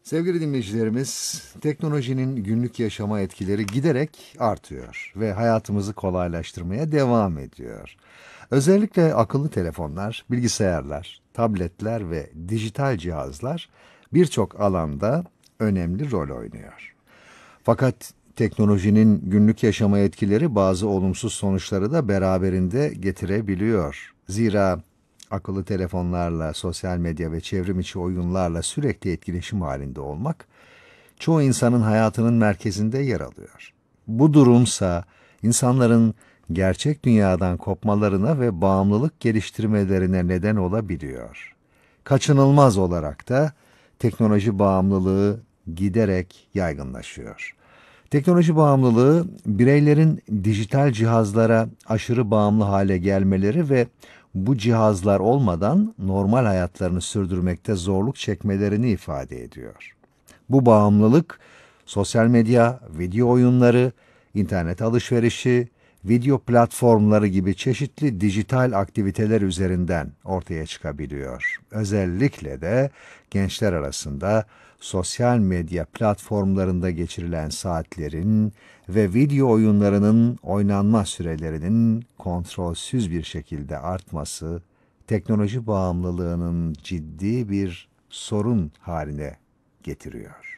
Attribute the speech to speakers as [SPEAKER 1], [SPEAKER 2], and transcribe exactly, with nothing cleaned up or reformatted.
[SPEAKER 1] Sevgili dinleyicilerimiz, teknolojinin günlük yaşama etkileri giderek artıyor ve hayatımızı kolaylaştırmaya devam ediyor. Özellikle akıllı telefonlar, bilgisayarlar, tabletler ve dijital cihazlar birçok alanda önemli rol oynuyor. Fakat teknolojinin günlük yaşama etkileri bazı olumsuz sonuçları da beraberinde getirebiliyor. Zira akıllı telefonlarla, sosyal medya ve çevrim içi oyunlarla sürekli etkileşim halinde olmak, çoğu insanın hayatının merkezinde yer alıyor. Bu durumsa insanların gerçek dünyadan kopmalarına ve bağımlılık geliştirmelerine neden olabiliyor. Kaçınılmaz olarak da teknoloji bağımlılığı giderek yaygınlaşıyor. Teknoloji bağımlılığı, bireylerin dijital cihazlara aşırı bağımlı hale gelmeleri ve bu cihazlar olmadan normal hayatlarını sürdürmekte zorluk çekmelerini ifade ediyor. Bu bağımlılık, sosyal medya, video oyunları, internet alışverişi, video platformları gibi çeşitli dijital aktiviteler üzerinden ortaya çıkabiliyor. Özellikle de gençler arasında sosyal medya platformlarında geçirilen saatlerin ve video oyunlarının oynanma sürelerinin kontrolsüz bir şekilde artması, teknoloji bağımlılığının ciddi bir sorun haline getiriyor.